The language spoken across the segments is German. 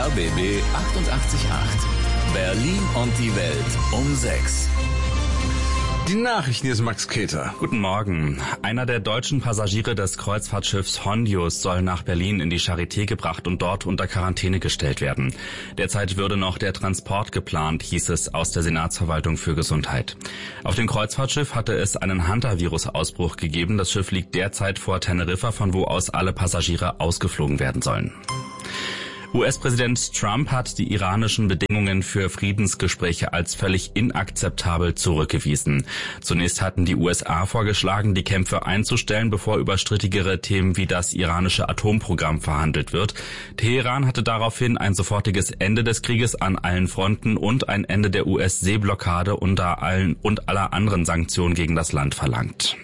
RBB 888. Berlin und die Welt um 6. Die Nachrichten, hier ist Max Keter. Guten Morgen. Einer der deutschen Passagiere des Kreuzfahrtschiffs Hondius soll nach Berlin in die Charité gebracht und dort unter Quarantäne gestellt werden. Derzeit würde noch der Transport geplant, hieß es aus der Senatsverwaltung für Gesundheit. Auf dem Kreuzfahrtschiff hatte es einen Hantavirus-Ausbruch gegeben. Das Schiff liegt derzeit vor Teneriffa, von wo aus alle Passagiere ausgeflogen werden sollen. US-Präsident Trump hat die iranischen Bedingungen für Friedensgespräche als völlig inakzeptabel zurückgewiesen. Zunächst hatten die USA vorgeschlagen, die Kämpfe einzustellen, bevor über strittigere Themen wie das iranische Atomprogramm verhandelt wird. Teheran hatte daraufhin ein sofortiges Ende des Krieges an allen Fronten und ein Ende der US-Seeblockade und aller anderen Sanktionen gegen das Land verlangt.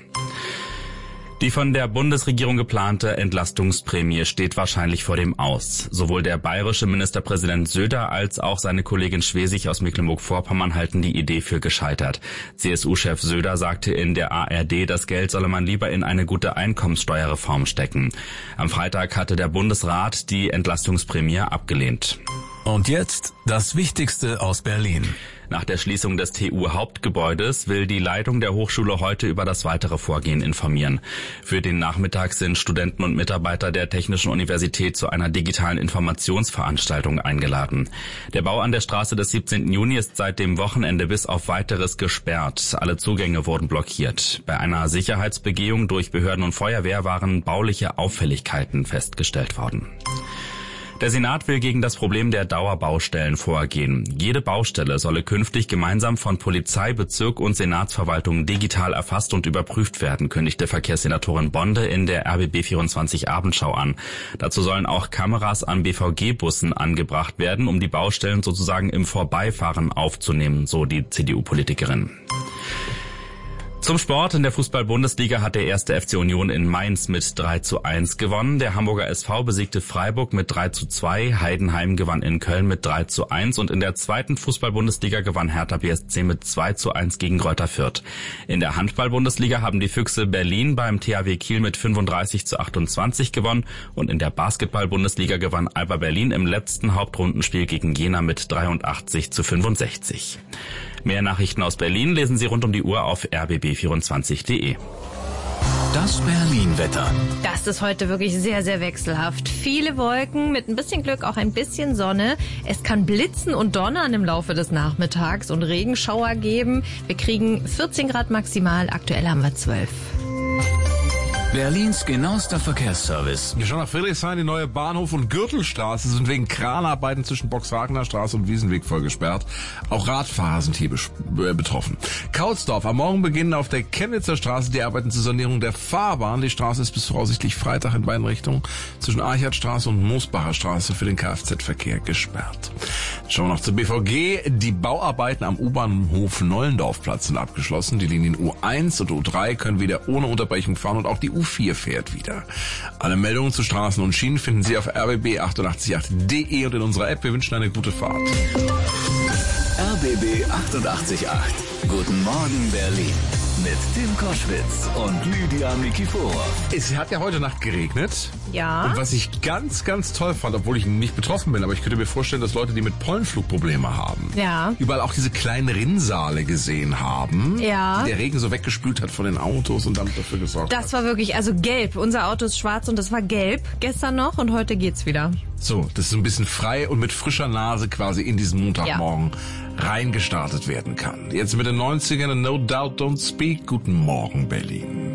Die von der Bundesregierung geplante Entlastungsprämie steht wahrscheinlich vor dem Aus. Sowohl der bayerische Ministerpräsident Söder als auch seine Kollegin Schwesig aus Mecklenburg-Vorpommern halten die Idee für gescheitert. CSU-Chef Söder sagte in der ARD, das Geld solle man lieber in eine gute Einkommenssteuerreform stecken. Am Freitag hatte der Bundesrat die Entlastungsprämie abgelehnt. Und jetzt das Wichtigste aus Berlin. Nach der Schließung des TU-Hauptgebäudes will die Leitung der Hochschule heute über das weitere Vorgehen informieren. Für den Nachmittag sind Studenten und Mitarbeiter der Technischen Universität zu einer digitalen Informationsveranstaltung eingeladen. Der Bau an der Straße des 17. Juni ist seit dem Wochenende bis auf Weiteres gesperrt. Alle Zugänge wurden blockiert. Bei einer Sicherheitsbegehung durch Behörden und Feuerwehr waren bauliche Auffälligkeiten festgestellt worden. Der Senat will gegen das Problem der Dauerbaustellen vorgehen. Jede Baustelle solle künftig gemeinsam von Polizei, Bezirk und Senatsverwaltung digital erfasst und überprüft werden, kündigte Verkehrssenatorin Bonde in der RBB 24 Abendschau an. Dazu sollen auch Kameras an BVG-Bussen angebracht werden, um die Baustellen sozusagen im Vorbeifahren aufzunehmen, so die CDU-Politikerin. Zum Sport. In der Fußball-Bundesliga hat der 1. FC Union in Mainz mit 3:1 gewonnen. Der Hamburger SV besiegte Freiburg mit 3:2. Heidenheim gewann in Köln mit 3:1. Und in der zweiten Fußball-Bundesliga gewann Hertha BSC mit 2:1 gegen Greuther Fürth. In der Handball-Bundesliga haben die Füchse Berlin beim THW Kiel mit 35:28 gewonnen. Und in der Basketball-Bundesliga gewann Alba Berlin im letzten Hauptrundenspiel gegen Jena mit 83:65. Mehr Nachrichten aus Berlin lesen Sie rund um die Uhr auf rbb24.de. Das Berlin-Wetter. Das ist heute wirklich sehr, sehr wechselhaft. Viele Wolken, mit ein bisschen Glück auch ein bisschen Sonne. Es kann blitzen und donnern im Laufe des Nachmittags und Regenschauer geben. Wir kriegen 14 Grad maximal, aktuell haben wir 12. Berlins genauester Verkehrsservice. Wir schauen nach Friedrichshain. Die neue Bahnhof- und Gürtelstraße sind wegen Kranarbeiten zwischen Boxhagener Straße und Wiesenweg voll gesperrt. Auch Radfahrer sind hier betroffen. Kautsdorf. Am Morgen beginnen auf der Chemnitzer Straße die Arbeiten zur Sanierung der Fahrbahn. Die Straße ist bis voraussichtlich Freitag in beiden Richtungen zwischen Archardstraße und Moosbacher Straße für den Kfz-Verkehr gesperrt. Schauen wir noch zur BVG. Die Bauarbeiten am U-Bahnhof Nollendorfplatz sind abgeschlossen. Die Linien U1 und U3 können wieder ohne Unterbrechung fahren und auch die U4 fährt wieder. Alle Meldungen zu Straßen und Schienen finden Sie auf rbb888.de und in unserer App. Wir wünschen eine gute Fahrt. RBB 888. Guten Morgen Berlin. Mit Tim Koschwitz und Lydia Nikiforov. Es hat ja heute Nacht geregnet. Ja. Und was ich ganz, ganz toll fand, obwohl ich nicht betroffen bin, aber ich könnte mir vorstellen, dass Leute, die mit Pollenflugprobleme haben, Ja. überall auch diese kleinen Rinnsale gesehen haben, Ja. die der Regen so weggespült hat von den Autos und damit dafür gesorgt hat. Das war wirklich, also gelb. Unser Auto ist schwarz und das war gelb gestern noch und heute geht's wieder. So, dass so ein bisschen frei und mit frischer Nase quasi in diesen Montagmorgen reingestartet werden kann. Jetzt mit den 90ern, No Doubt Don't Speak. Guten Morgen, Berlin.